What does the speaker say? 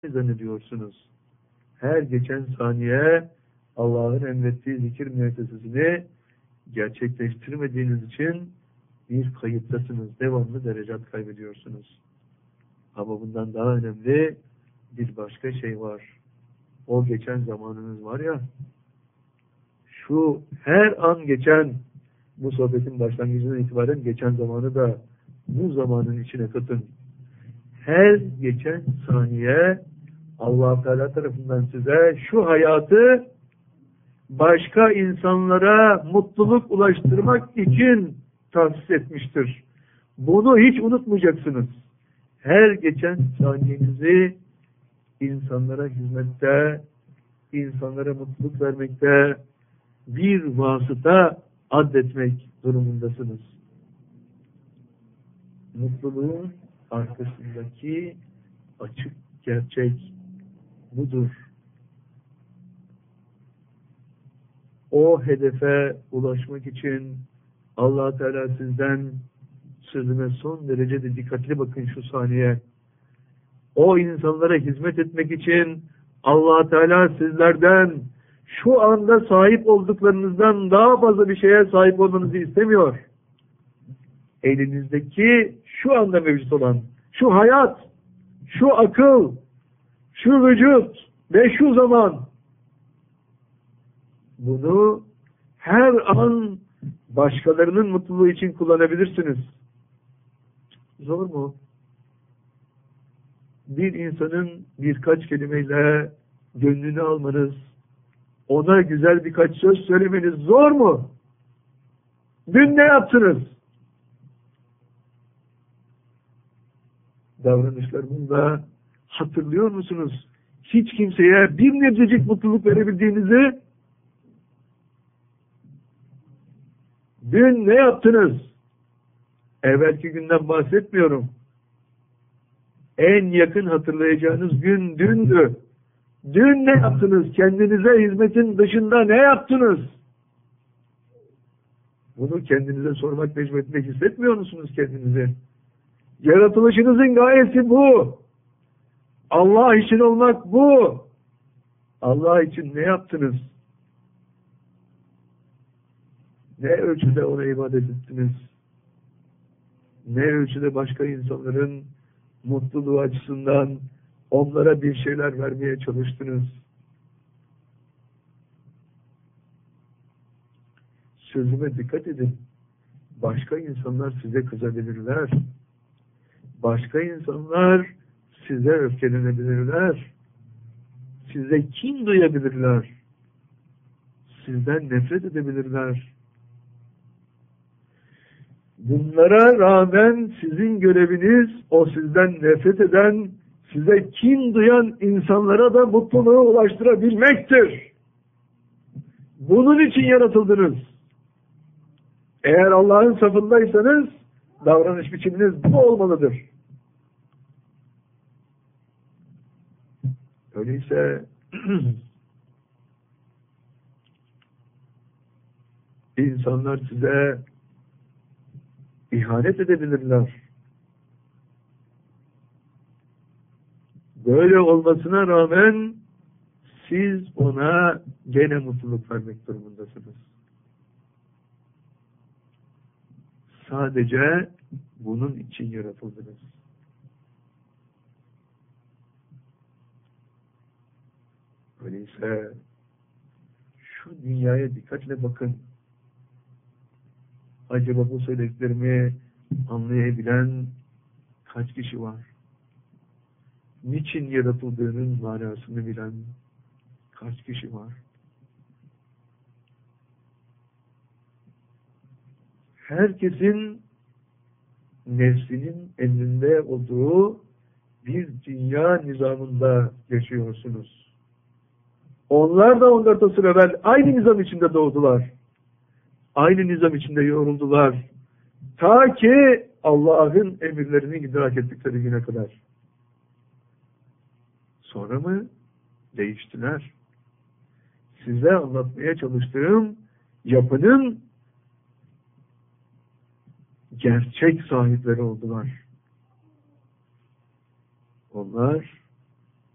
zannediyorsunuz? Her geçen saniye Allah'ın emrettiği zikir müessesesini gerçekleştirmediğiniz için bir kayıptasınız. Devamlı derecat kaybediyorsunuz. Ama bundan daha önemli bir başka şey var. O geçen zamanınız var ya, şu her an geçen, bu sohbetin başlangıcından itibaren geçen zamanı da bu zamanın içine katın. Her geçen saniye Allah Teala tarafından size şu hayatı başka insanlara mutluluk ulaştırmak için tahsis etmiştir. Bunu hiç unutmayacaksınız. Her geçen saniyenizi insanlara hizmette, insanlara mutluluk vermekte bir vasıta addetmek durumundasınız. Mutluluğun arkasındaki açık gerçek budur. O hedefe ulaşmak için Allah Teala sizden, sözüme son derece de dikkatli bakın şu saniye. O insanlara hizmet etmek için Allah Teala sizlerden şu anda sahip olduklarınızdan daha fazla bir şeye sahip olmanızı istemiyor. Elinizdeki şu anda mevcut olan şu hayat, şu akıl, şu vücut ve şu zaman, bunu her an başkalarının mutluluğu için kullanabilirsiniz. Zor mu? Bir insanın birkaç kelimeyle gönlünü almanız, ona güzel birkaç söz söylemeniz zor mu? Dün ne yaptınız? Davranışlarınızda hatırlıyor musunuz? Hiç kimseye bir nebzecik mutluluk verebildiğinizi? Dün ne yaptınız? Evvelki günden bahsetmiyorum. En yakın hatırlayacağınız gün dündü. Dün ne yaptınız? Kendinize hizmetin dışında ne yaptınız? Bunu kendinize sormak mecburiyetinde hissetmiyor musunuz kendinizi? Yaratılışınızın gayesi bu. Allah için olmak bu. Allah için ne yaptınız? Ne ölçüde ona ibadet ettiniz? Ne ölçüde başka insanların mutluluğu açısından onlara bir şeyler vermeye çalıştınız? Sözüme dikkat edin. Başka insanlar size kızabilirler. Başka insanlar size öfkelenebilirler. Size kin duyabilirler. Sizden nefret edebilirler. Bunlara rağmen sizin göreviniz o sizden nefret eden, size kin duyan insanlara da mutluluğu ulaştırabilmektir. Bunun için yaratıldınız. Eğer Allah'ın safındaysanız davranış biçiminiz bu olmalıdır. Öyleyse insanlar size ihanet edebilirler. Böyle olmasına rağmen siz ona gene mutluluk vermek durumundasınız. Sadece bunun için yaratıldınız. Öyleyse şu dünyaya dikkatle bakın. Acaba bu söylediklerimi anlayabilen kaç kişi var? Niçin yaratıldığının manasını bilen kaç kişi var? Herkesin nefsinin elinde olduğu bir dünya nizamında yaşıyorsunuz. Onlar da 14 asır evvel aynı nizam içinde doğdular. Aynı nizam içinde yoğruldular. Ta ki Allah'ın emirlerini idrak ettikleri güne kadar. Sonra mı? Değiştiler. Size anlatmaya çalıştığım yapının gerçek sahipleri oldular. Onlar